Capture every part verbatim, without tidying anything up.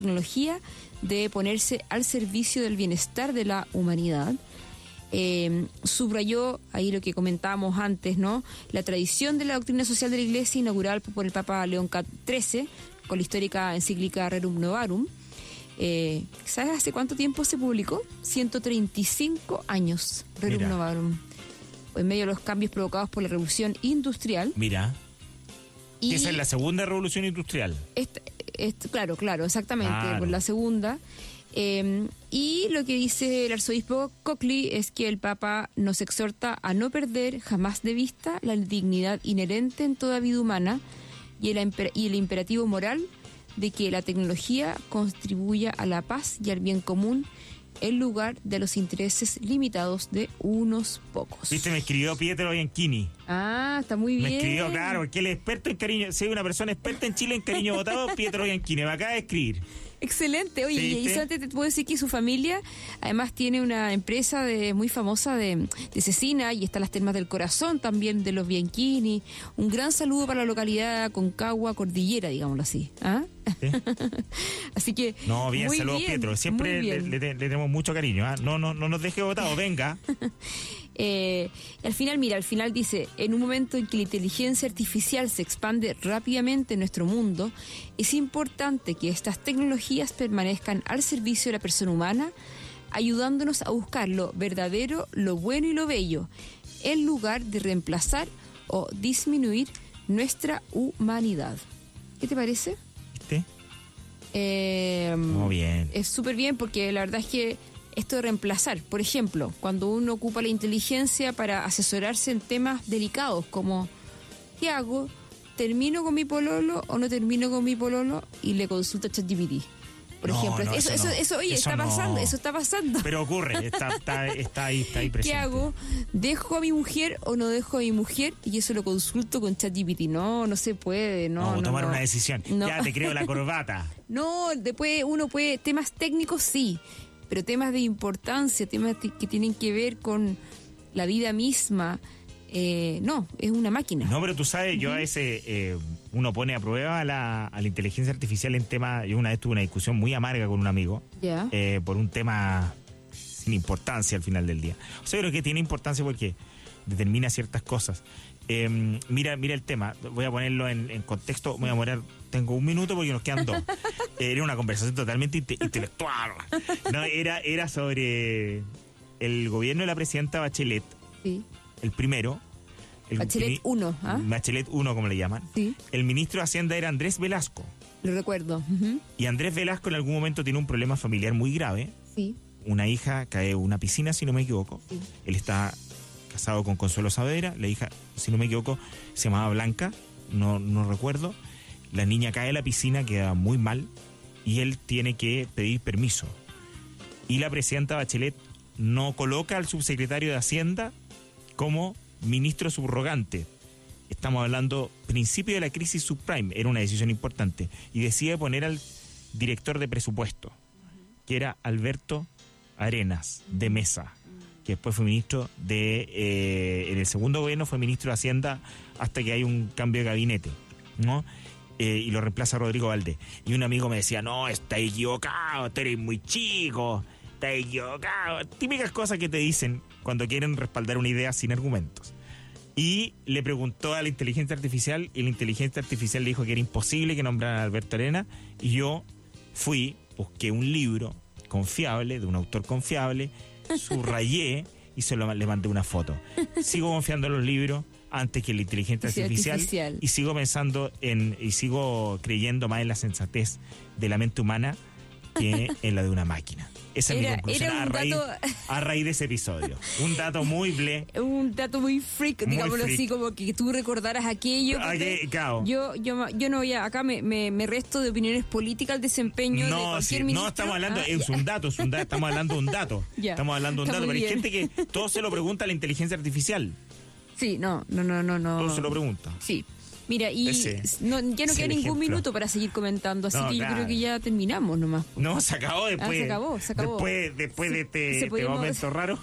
tecnología debe ponerse al servicio del bienestar de la humanidad. Eh, subrayó ahí lo que comentábamos antes, ¿no? La tradición de la doctrina social de la Iglesia, inaugurada por el Papa León trece, con la histórica encíclica Rerum Novarum. Eh, ¿Sabes hace cuánto tiempo se publicó? ciento treinta y cinco años, Rerum Mira. Novarum. En medio de los cambios provocados por la revolución industrial. Mira. Y Esa es la segunda revolución industrial. Este, este, claro, claro, exactamente, Claro. por la segunda. Eh, y lo que dice el arzobispo Cokley es que el Papa nos exhorta a no perder jamás de vista la dignidad inherente en toda vida humana y el, imper- y el imperativo moral de que la tecnología contribuya a la paz y al bien común en lugar de los intereses limitados de unos pocos. Viste, me escribió Pietro Bianchini. Ah, está muy bien. Me escribió, claro, porque él es experto en cariño. Si hay una persona experta en Chile en cariño votado, Pietro Bianchini. Me acaba de escribir. Excelente. Oye, ¿Sí, y viste? solamente te puedo decir que su familia además tiene una empresa de muy famosa de, de cecina, y están las termas del corazón también de los Bianchini. Un gran saludo para la localidad Aconcagua Cordillera, digámoslo así. ¿Ah? ¿Sí? Así que No, bien, muy saludos, bien, Pietro. Siempre muy le, bien. le- le tenemos mucho cariño. ¿Ah? No, no, no nos deje votado, venga. Eh, al final, mira, al final dice, en un momento en que la inteligencia artificial se expande rápidamente en nuestro mundo, es importante que estas tecnologías permanezcan al servicio de la persona humana, ayudándonos a buscar lo verdadero, lo bueno y lo bello, en lugar de reemplazar o disminuir nuestra humanidad. ¿Qué te parece? ¿Viste? Eh, Muy bien. Es súper bien, porque la verdad es que esto de reemplazar, por ejemplo, cuando uno ocupa la inteligencia para asesorarse en temas delicados como ¿qué hago? ¿Termino con mi pololo o no termino con mi pololo? Y le consulta a ChatGPT, por No, ejemplo. no, eso, eso eso, no. eso, oye, Eso está no. pasando, eso está pasando. Pero ocurre, está, está, está ahí, está ahí presente. ¿Qué hago? ¿Dejo a mi mujer o no dejo a mi mujer? Y eso lo consulto con ChatGPT. No, no se puede, no. No, no, tomar no. una decisión. No. Ya te creo la corbata. No, después uno puede, temas técnicos sí, pero temas de importancia, temas t- que tienen que ver con la vida misma, eh, no, es una máquina. No, pero tú sabes, yo a veces eh, uno pone a prueba a la, a la inteligencia artificial en temas. Yo una vez tuve una discusión muy amarga con un amigo Ya. eh, por un tema sin importancia al final del día. O sea, yo creo que tiene importancia porque determina ciertas cosas. Eh, mira, mira el tema, voy a ponerlo en, en contexto, voy a demorar, tengo un minuto porque nos quedan dos. Era una conversación totalmente inte- intelectual. No, era, era sobre el gobierno de la presidenta Bachelet, Sí. el primero. El Bachelet mi- uno, ¿ah? Bachelet uno, como le llaman. Sí, El ministro de Hacienda era Andrés Velasco. lo recuerdo. Ujú. Y Andrés Velasco en algún momento tiene un problema familiar muy grave. Sí, Una hija cae en una piscina, si no me equivoco. sí. Él está casado con Consuelo Saavedra. La hija, si no me equivoco, se llamaba Blanca. No, no recuerdo. La niña cae a la piscina, queda muy mal. Y él tiene que pedir permiso. Y la presidenta Bachelet no coloca al subsecretario de Hacienda como ministro subrogante. Estamos hablando principio de la crisis subprime, era una decisión importante, y decide poner al director de presupuesto, que era Alberto Arenas de Mesa, que después fue ministro de eh, en el segundo gobierno fue ministro de Hacienda hasta que hay un cambio de gabinete, ¿no? Eh, y lo reemplaza Rodrigo Valdés. Y un amigo me decía, no, está equivocado, tú eres muy chico, está equivocado. Típicas cosas que te dicen cuando quieren respaldar una idea sin argumentos. Y le preguntó a la inteligencia artificial, y la inteligencia artificial le dijo que era imposible que nombraran a Alberto Arena. Y yo fui, busqué un libro confiable, de un autor confiable, subrayé y se lo, le mandé una foto. Sigo confiando en los libros antes que en la inteligencia Sí, artificial, artificial. y sigo pensando en, y sigo creyendo más en la sensatez de la mente humana que en la de una máquina. Esa es Era- mi conclusión era a un raíz, dato- a raíz de ese episodio. Un dato muy ble. Un dato muy freak, Muy digámoslo freak. así, como que tú recordaras aquello. Ah, porque que- claro. Yo, yo, yo no voy a, acá me, me, me resto de opiniones políticas al desempeño de No, cualquier sí, ministro. no estamos hablando, Ah, es ya. un dato, es un dato, estamos hablando de un dato. Ya. Estamos hablando de un Está dato, muy pero hay bien. gente que todo se lo pregunta a la inteligencia artificial. Sí, no, no, no, no, no. Todo se lo pregunta. Sí. Mira, y Ese- no, ya no ese queda es el ningún ejemplo. minuto para seguir comentando, así No, que yo claro. creo que ya terminamos nomás. No, se acabó después. Ah, se acabó, se acabó. Después, después Sí, de este, se este podíamos- momento raro.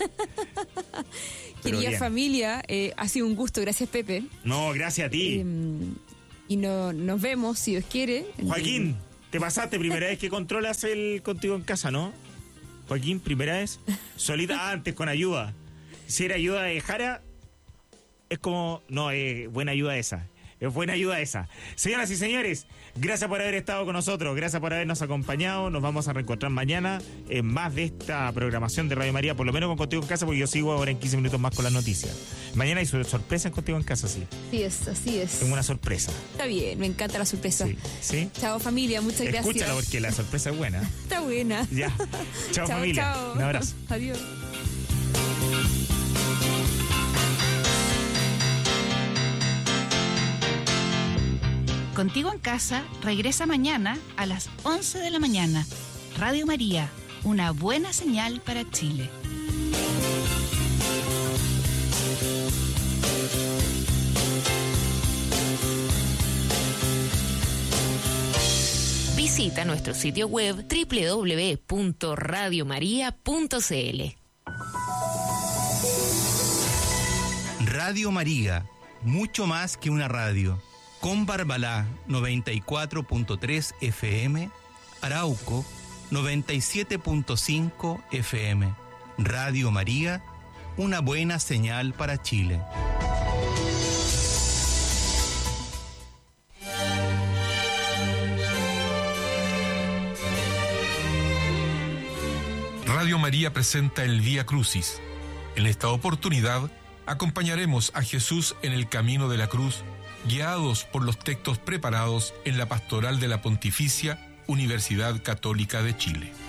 Pero Querida bien. familia, eh, ha sido un gusto, gracias Pepe. No, gracias a ti. Eh, y no, nos vemos, si Dios quiere. Joaquín. Te pasaste, primera vez que controlas el Contigo en Casa, ¿no? Joaquín, primera vez. Solita, antes con ayuda. Si era ayuda de Jara, es como, no, es buena ayuda esa. Es buena ayuda esa. Señoras y señores, gracias por haber estado con nosotros, gracias por habernos acompañado. Nos vamos a reencontrar mañana en más de esta programación de Radio María, por lo menos con Contigo en Casa, porque yo sigo ahora en quince minutos más con las noticias. Mañana hay su sorpresa en Contigo en Casa, sí. Así es, así es. Tengo una sorpresa. Está bien, me encanta la sorpresa. Sí, ¿sí? Chao, familia, muchas gracias. Escúchala porque la sorpresa es buena. Está buena. Ya. Chao, chao, familia. Chao. Un abrazo. Adiós. Contigo en Casa regresa mañana a las once de la mañana. Radio María, una buena señal para Chile. Visita nuestro sitio web doble u doble u doble u punto radio maría punto c l. Radio María, mucho más que una radio. Con Barbalá noventa y cuatro punto tres F M, Arauco noventa y siete punto cinco F M. Radio María, una buena señal para Chile. Radio María presenta el Vía Crucis. En esta oportunidad, acompañaremos a Jesús en el camino de la cruz, guiados por los textos preparados en la Pastoral de la Pontificia Universidad Católica de Chile.